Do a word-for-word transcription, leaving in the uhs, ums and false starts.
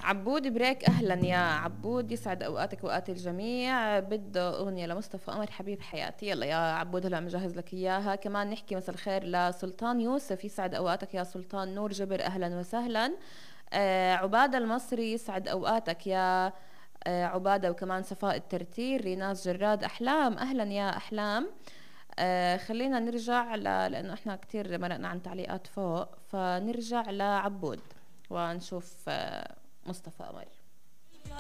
عبود بريك، اهلا يا عبود، يسعد اوقاتك واوقات الجميع. بده اغنيه لمصطفى قمر حبيب حياتي. يلا يا عبود هلا مجهز لك اياها. كمان نحكي مساء الخير لسلطان يوسف، يسعد اوقاتك يا سلطان. نور جبر اهلا وسهلا. آه عباده المصري يسعد اوقاتك يا آه عباده. وكمان صفاء الترتير، ريناس جراد، احلام اهلا يا احلام. آه خلينا نرجع ل... لانه احنا كتير مرقنا عن تعليقات فوق، فنرجع لعبود ونشوف آه مصطفى قمر.